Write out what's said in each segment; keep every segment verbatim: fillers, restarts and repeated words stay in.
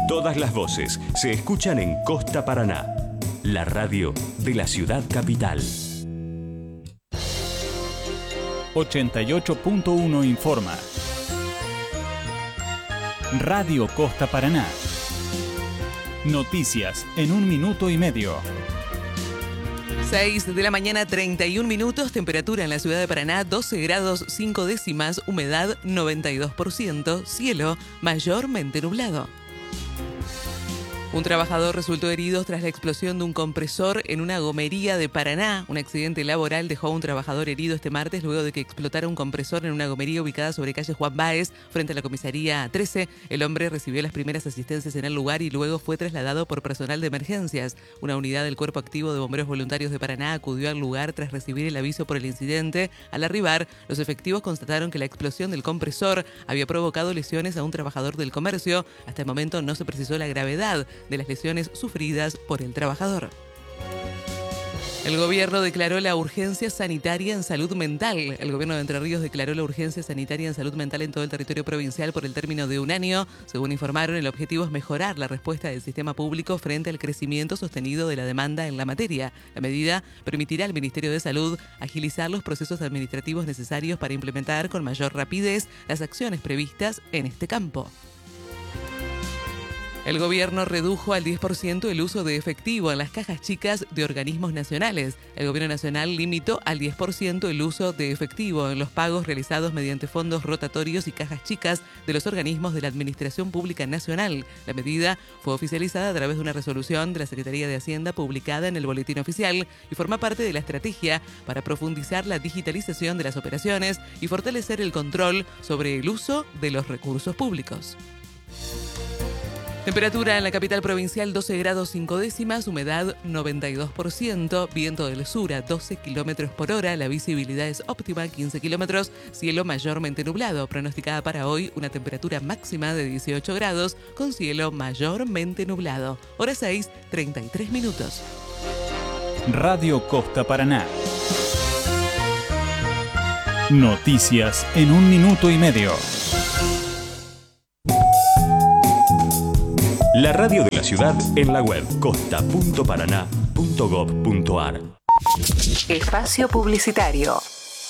Todas las voces se escuchan en Costa Paraná, la radio de la ciudad capital. ochenta y ocho punto uno informa. Radio Costa Paraná. Noticias en un minuto y medio. seis de la mañana, treinta y un minutos, temperatura en la ciudad de Paraná, doce grados cinco décimas, humedad noventa y dos por ciento, cielo mayormente nublado. Un trabajador resultó herido tras la explosión de un compresor en una gomería de Paraná. Un accidente laboral dejó a un trabajador herido este martes luego de que explotara un compresor en una gomería ubicada sobre calle Juan Báez, frente a la comisaría trece. El hombre recibió las primeras asistencias en el lugar y luego fue trasladado por personal de emergencias. Una unidad del Cuerpo Activo de Bomberos Voluntarios de Paraná acudió al lugar tras recibir el aviso por el incidente. Al arribar, los efectivos constataron que la explosión del compresor había provocado lesiones a un trabajador del comercio. Hasta el momento no se precisó la gravedad de las lesiones sufridas por el trabajador. El gobierno declaró la urgencia sanitaria en salud mental. El gobierno de Entre Ríos declaró la urgencia sanitaria en salud mental en todo el territorio provincial por el término de un año. Según informaron, el objetivo es mejorar la respuesta del sistema público frente al crecimiento sostenido de la demanda en la materia. La medida permitirá al Ministerio de Salud agilizar los procesos administrativos necesarios para implementar con mayor rapidez las acciones previstas en este campo. El gobierno redujo al diez por ciento el uso de efectivo en las cajas chicas de organismos nacionales. El gobierno nacional limitó al diez por ciento el uso de efectivo en los pagos realizados mediante fondos rotatorios y cajas chicas de los organismos de la Administración Pública Nacional. La medida fue oficializada a través de una resolución de la Secretaría de Hacienda publicada en el Boletín Oficial y forma parte de la estrategia para profundizar la digitalización de las operaciones y fortalecer el control sobre el uso de los recursos públicos. Temperatura en la capital provincial doce grados cinco décimas, humedad noventa y dos por ciento, viento del sur a doce kilómetros por hora, la visibilidad es óptima, quince kilómetros, cielo mayormente nublado. Pronosticada para hoy una temperatura máxima de dieciocho grados con cielo mayormente nublado. Hora seis, treinta y tres minutos. Radio Costa Paraná. Noticias en un minuto y medio. La radio de la ciudad en la web costa punto paraná punto gob punto ar. Espacio publicitario.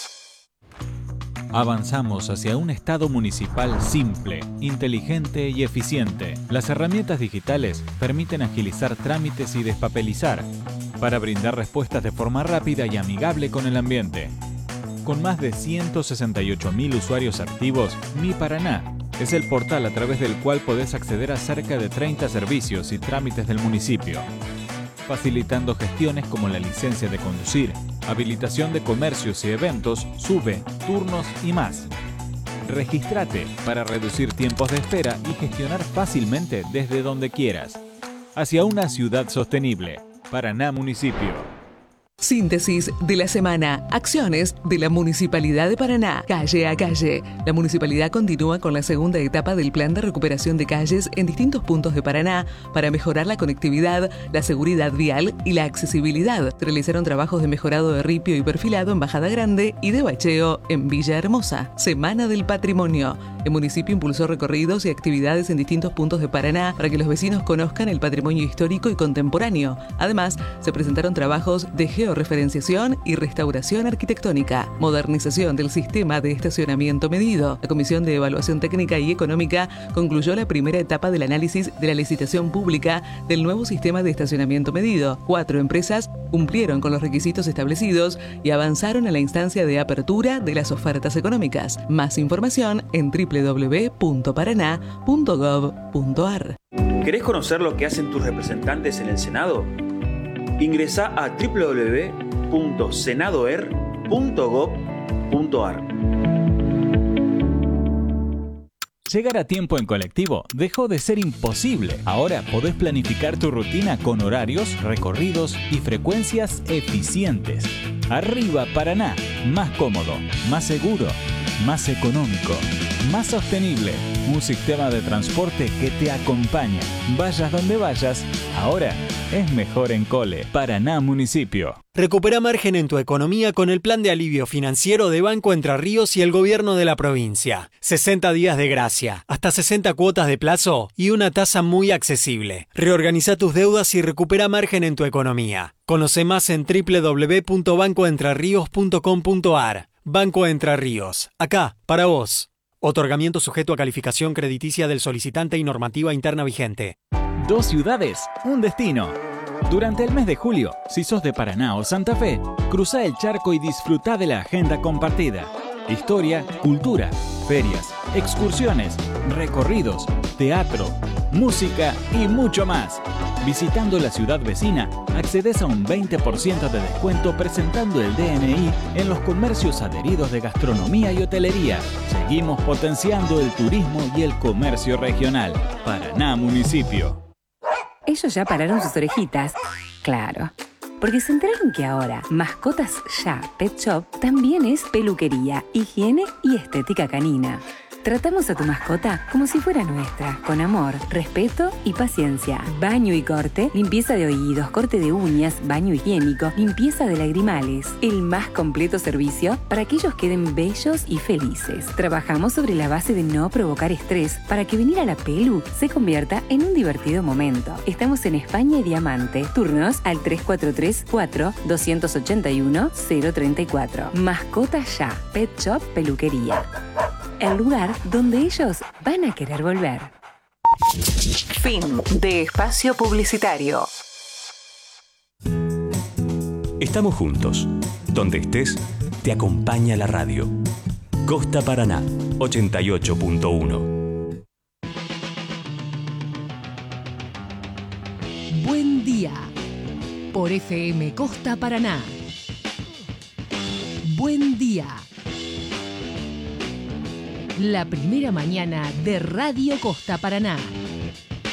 Avanzamos hacia un Estado municipal simple, inteligente y eficiente. Las herramientas digitales permiten agilizar trámites y despapelizar para brindar respuestas de forma rápida y amigable con el ambiente. Con más de ciento sesenta y ocho mil usuarios activos, Mi Paraná es el portal a través del cual podés acceder a cerca de treinta servicios y trámites del municipio, facilitando gestiones como la licencia de conducir, habilitación de comercios y eventos, SUBE, turnos y más. Regístrate para reducir tiempos de espera y gestionar fácilmente desde donde quieras. Hacia una ciudad sostenible. Paraná Municipio. Síntesis de la semana. Acciones de la Municipalidad de Paraná. Calle a calle. La Municipalidad continúa con la segunda etapa del plan de recuperación de calles en distintos puntos de Paraná para mejorar la conectividad, la seguridad vial y la accesibilidad. Se realizaron trabajos de mejorado de ripio y perfilado en Bajada Grande y de bacheo en Villa Hermosa. Semana del Patrimonio. El municipio impulsó recorridos y actividades en distintos puntos de Paraná para que los vecinos conozcan el patrimonio histórico y contemporáneo. Además, se presentaron trabajos de georreferenciación y restauración arquitectónica, modernización del sistema de estacionamiento medido. La Comisión de Evaluación Técnica y Económica concluyó la primera etapa del análisis de la licitación pública del nuevo sistema de estacionamiento medido. Cuatro empresas cumplieron con los requisitos establecidos y avanzaron a la instancia de apertura de las ofertas económicas. Más información en doble u doble u doble u punto paraná punto gob punto ar. ¿Querés conocer lo que hacen tus representantes en el Senado? Ingresá a doble u doble u doble u punto senadoer punto gob punto ar. Llegar a tiempo en colectivo dejó de ser imposible. Ahora podés planificar tu rutina con horarios, recorridos y frecuencias eficientes. Arriba Paraná, más cómodo, más seguro, más económico, más sostenible, un sistema de transporte que te acompaña. Vayas donde vayas, ahora es mejor en Cole. Paraná Municipio. Recupera margen en tu economía con el plan de alivio financiero de Banco Entre Ríos y el gobierno de la provincia. sesenta días de gracia, hasta sesenta cuotas de plazo y una tasa muy accesible. Reorganiza tus deudas y recupera margen en tu economía. Conoce más en doble u doble u doble u punto banco entre ríos punto com punto a r. Banco Entre Ríos, acá, para vos. Otorgamiento sujeto a calificación crediticia del solicitante y normativa interna vigente. Dos ciudades, un destino. Durante el mes de julio, si sos de Paraná o Santa Fe, cruzá el charco y disfrutá de la agenda compartida. Historia, cultura, ferias, excursiones, recorridos, teatro, música y mucho más. Visitando la ciudad vecina, accedes a un veinte por ciento de descuento presentando el D N I en los comercios adheridos de gastronomía y hotelería. Seguimos potenciando el turismo y el comercio regional. Paraná Municipio. Ellos ya pararon sus orejitas. Claro. Porque se enteraron que ahora Mascotas Ya Pet Shop también es peluquería, higiene y estética canina. Tratamos a tu mascota como si fuera nuestra, con amor, respeto y paciencia. Baño y corte, limpieza de oídos, corte de uñas, baño higiénico, limpieza de lagrimales. El más completo servicio para que ellos queden bellos y felices. Trabajamos sobre la base de no provocar estrés para que venir a la pelu se convierta en un divertido momento. Estamos en España y Diamante. Turnos al tres cuatro tres, cuatro, dos ocho uno, cero tres cuatro. Mascotas Ya, Pet Shop Peluquería. El lugar donde ellos van a querer volver. Fin de espacio publicitario. Estamos juntos. Donde estés, te acompaña la radio. Costa Paraná, ochenta y ocho punto uno. Buen día. Por F M Costa Paraná. Buen día. La primera mañana de Radio Costa Paraná.